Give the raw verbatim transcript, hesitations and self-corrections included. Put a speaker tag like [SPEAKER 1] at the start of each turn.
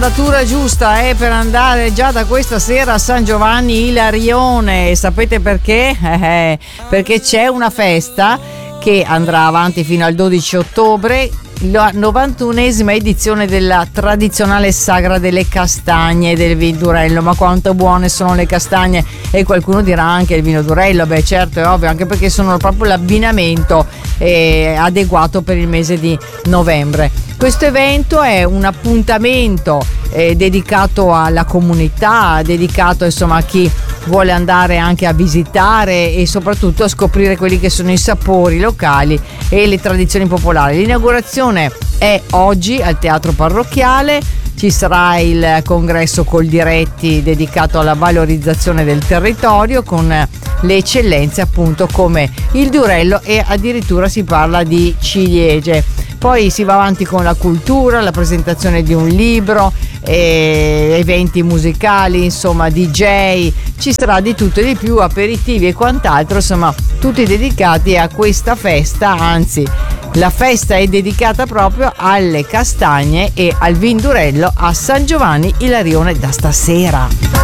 [SPEAKER 1] l'andatura giusta è per andare già da questa sera a San Giovanni Ilarione. Sapete perché? Eh, perché c'è una festa che andrà avanti fino al dodici ottobre, la novantunesima edizione della tradizionale sagra delle castagne del Vindurello. Ma quanto buone sono le castagne! E qualcuno dirà anche il vino Durello. Beh, certo, è ovvio, anche perché sono proprio l'abbinamento eh, adeguato per il mese di novembre. Questo evento è un appuntamento eh, dedicato alla comunità, dedicato insomma a chi vuole andare anche a visitare e soprattutto a scoprire quelli che sono i sapori locali e le tradizioni popolari. L'inaugurazione è oggi al Teatro Parrocchiale. Ci sarà il congresso Coldiretti dedicato alla valorizzazione del territorio con le eccellenze appunto come il Durello, e addirittura si parla di ciliegie. Poi si va avanti con la cultura, la presentazione di un libro, eh, eventi musicali, insomma D J, ci sarà di tutto e di più, aperitivi e quant'altro, insomma tutti dedicati a questa festa. Anzi, la festa è dedicata proprio alle castagne e al Vindurello a San Giovanni Ilarione da stasera.